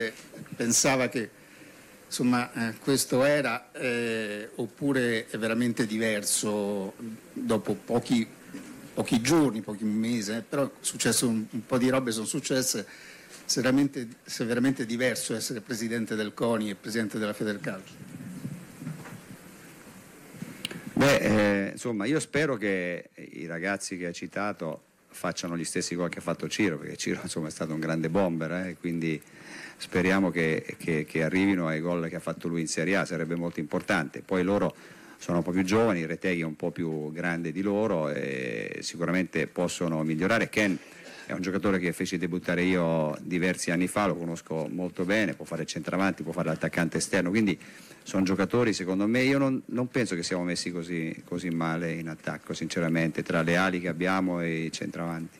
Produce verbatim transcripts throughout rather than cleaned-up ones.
pensava che insomma eh, questo era eh, oppure è veramente diverso dopo pochi, pochi giorni, pochi mesi, eh, però è successo un, un po' di robe sono successe, se è, veramente, se è veramente diverso essere presidente del CONI e presidente della Federcalcio. Beh, eh, insomma, io spero che i ragazzi che ha citato facciano gli stessi gol che ha fatto Ciro, perché Ciro insomma è stato un grande bomber, eh, quindi speriamo che, che, che arrivino ai gol che ha fatto lui in Serie A, sarebbe molto importante. Poi loro sono un po' più giovani, Retegui è un po' più grande di loro e sicuramente possono migliorare. Ken è un giocatore che feci debuttare io diversi anni fa, lo conosco molto bene, può fare il centravanti, può fare l'attaccante esterno, quindi sono giocatori, secondo me, io non, non penso che siamo messi così, così male in attacco, sinceramente, tra le ali che abbiamo e i centravanti.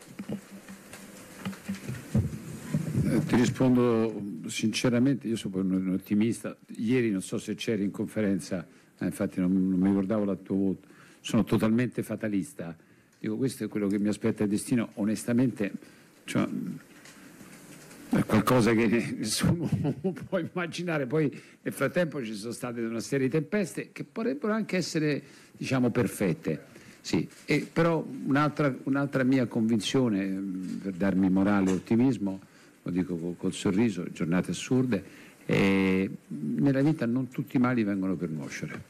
Eh, ti rispondo sinceramente, io sono un ottimista. Ieri non so se c'eri in conferenza, eh, infatti non, non mi ricordavo la tua voto, sono totalmente fatalista. Dico, questo è quello che mi aspetta il destino, onestamente, cioè, è qualcosa che nessuno può immaginare. Poi nel frattempo ci sono state una serie di tempeste che potrebbero anche essere, diciamo, perfette, sì. E però un'altra, un'altra mia convinzione, per darmi morale e ottimismo, lo dico col, col sorriso, giornate assurde, è, nella vita non tutti i mali vengono per nuocere.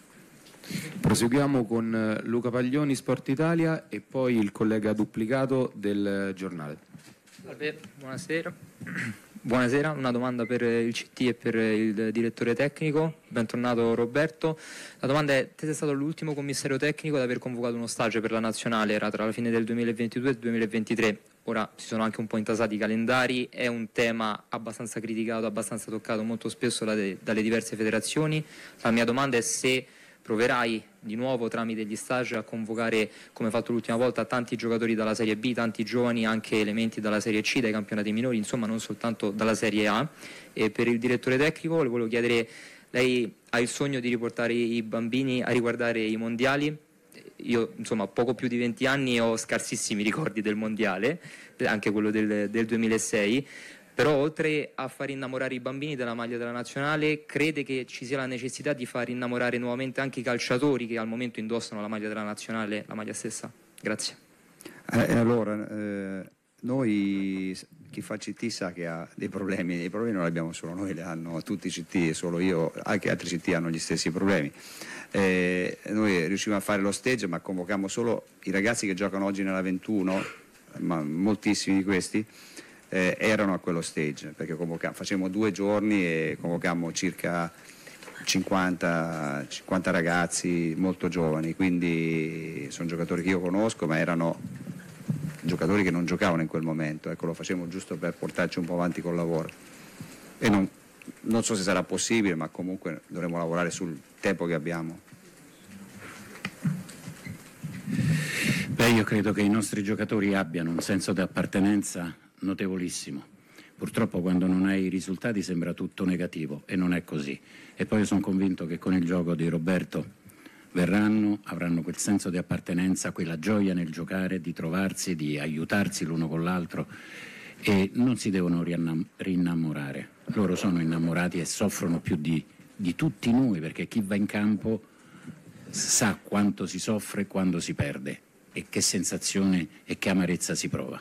Proseguiamo con Luca Paglioni, Sport Italia, e poi il collega duplicato del giornale. Salve, buonasera. Buonasera, una domanda per il C T e per il direttore tecnico. Bentornato Roberto. La domanda è: te sei stato l'ultimo commissario tecnico ad aver convocato uno stage per la nazionale, era tra la fine del duemilaventidue e il duemilaventitré. Ora si sono anche un po' intasati i calendari, è un tema abbastanza criticato, abbastanza toccato molto spesso dalle, dalle diverse federazioni. La mia domanda è se proverai di nuovo tramite gli stage a convocare, come fatto l'ultima volta, tanti giocatori dalla Serie B, tanti giovani, anche elementi dalla Serie C, dai campionati minori, insomma non soltanto dalla Serie A. E per il direttore tecnico le volevo chiedere: lei ha il sogno di riportare i bambini a riguardare i mondiali? Io insomma poco più di venti anni, ho scarsissimi ricordi del mondiale, anche quello del, del duemilasei. Però oltre a far innamorare i bambini della maglia della nazionale, crede che ci sia la necessità di far innamorare nuovamente anche i calciatori che al momento indossano la maglia della nazionale, la maglia stessa? Grazie. Eh, allora, eh, noi, chi fa C T sa che ha dei problemi, i problemi non li abbiamo solo noi, li hanno tutti i C T, solo io, anche altri C T hanno gli stessi problemi. Eh, noi riusciamo a fare lo stage, ma convochiamo solo i ragazzi che giocano oggi nella ventuno, ma moltissimi di questi Eh, erano a quello stage, perché facevamo due giorni e convocammo circa cinquanta, cinquanta ragazzi molto giovani, quindi sono giocatori che io conosco, ma erano giocatori che non giocavano in quel momento, ecco, lo facevamo giusto per portarci un po' avanti col lavoro. E non, non so se sarà possibile, ma comunque dovremo lavorare sul tempo che abbiamo. Beh, io credo che i nostri giocatori abbiano un senso di appartenenza notevolissimo. Purtroppo quando non hai i risultati sembra tutto negativo e non è così. E poi io sono convinto che con il gioco di Roberto verranno, avranno quel senso di appartenenza, quella gioia nel giocare, di trovarsi, di aiutarsi l'uno con l'altro, e non si devono rinnamorare. Loro sono innamorati e soffrono più di, di tutti noi, perché chi va in campo sa quanto si soffre quando si perde e che sensazione e che amarezza si prova.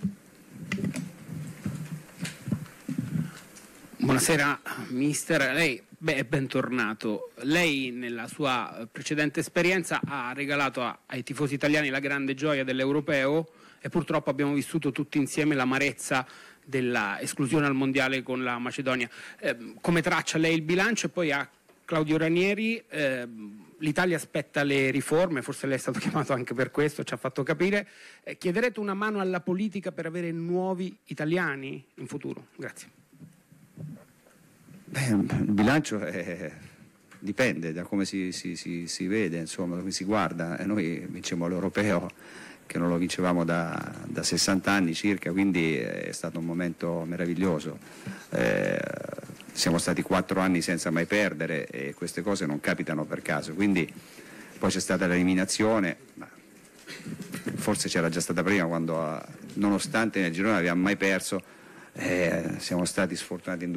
Buonasera mister, lei beh, è bentornato. Lei nella sua precedente esperienza ha regalato a, ai tifosi italiani la grande gioia dell'Europeo e purtroppo abbiamo vissuto tutti insieme l'amarezza della esclusione al mondiale con la Macedonia. Eh, come traccia lei il bilancio? E poi a Claudio Ranieri, eh, l'Italia aspetta le riforme, forse lei è stato chiamato anche per questo, ci ha fatto capire. Eh, chiederete una mano alla politica per avere nuovi italiani in futuro? Grazie. Beh, il bilancio è, dipende da come si, si, si, si vede, insomma, da come si guarda. E noi vincemmo l'Europeo, che non lo vincevamo da, da sessanta anni circa, quindi è stato un momento meraviglioso. Eh, siamo stati quattro anni senza mai perdere e queste cose non capitano per caso, quindi poi c'è stata l'eliminazione, ma forse c'era già stata prima, quando nonostante nel girone non abbiamo mai perso, Eh, siamo stati sfortunati in